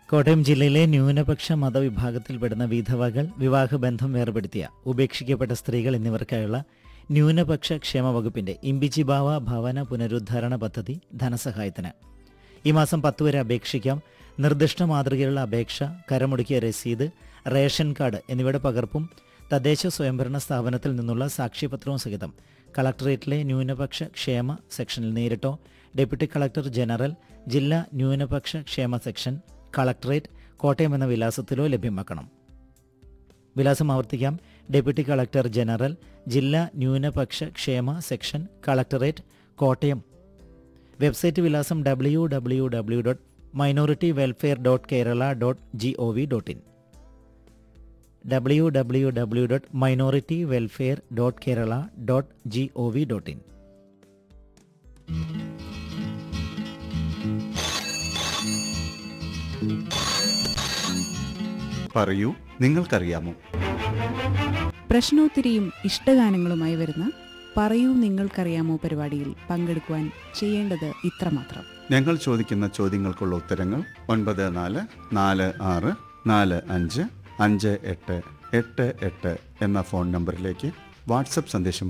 കോട്ടയം ജില്ലയിലെ ന്യൂനപക്ഷ മതവിഭാഗത്തിൽപ്പെടുന്ന വിധവകൾ, വിവാഹബന്ധം വേർപെടുത്തിയ ഉപേക്ഷിക്കപ്പെട്ട സ്ത്രീകൾ എന്നിവർക്കായുള്ള ന്യൂനപക്ഷ ക്ഷേമ വകുപ്പിന്റെ ഇമ്പിച്ചിബാവ ഭവന പുനരുദ്ധാരണ പദ്ധതി ധനസഹായത്തിന് ഈ മാസം 10 വരെ അപേക്ഷിക്കാം. നിർദ്ദിഷ്ട മാതൃകയിലുള്ള അപേക്ഷ, കരമുടുക്കിയ രസീത്, റേഷൻ കാർഡ് എന്നിവയുടെ പകർപ്പും തദ്ദേശ സ്വയംഭരണ സ്ഥാപനത്തിൽ നിന്നുള്ള സാക്ഷ്യപത്രവും സഹിതം കളക്ടറേറ്റിലെ ന്യൂനപക്ഷ ക്ഷേമ സെക്ഷനിൽ നേരിട്ടോ ഡെപ്യൂട്ടി കളക്ടർ ജനറൽ, ജില്ലാ ന്യൂനപക്ഷ ക്ഷേമ സെക്ഷൻ, കളക്ടറേറ്റ്, കോട്ടയം എന്ന വിലാസത്തിലോ ലഭ്യമാക്കണം. വിലാസം ആവർത്തിക്കാം. ഡെപ്യൂട്ടി കളക്ടർ ജനറൽ, ജില്ലാ ന്യൂനപക്ഷ ക്ഷേമ സെക്ഷൻ, കളക്ടറേറ്റ്, കോട്ടയം. വെബ്സൈറ്റ് വിലാസം www.minorityWelfare.kerala.gov.in www.minorityWelfare.kerala.gov.in. പറയൂ, നിങ്ങൾക്കറിയാമോ? പ്രശ്നോത്തരിയും ഇഷ്ടഗാനങ്ങളുമായി വരുന്ന പറയൂ നിങ്ങൾക്കറിയാമോ പരിപാടിയിൽ പങ്കെടുക്കുവാൻ ചെയ്യേണ്ടത് ഇത്രമാത്രം. ഞങ്ങൾ ചോദിക്കുന്ന ചോദ്യങ്ങൾക്കുള്ള ഉത്തരങ്ങൾ 9446455888 എന്ന ഫോൺ നമ്പറിലേക്ക് വാട്സപ്പ് സന്ദേശം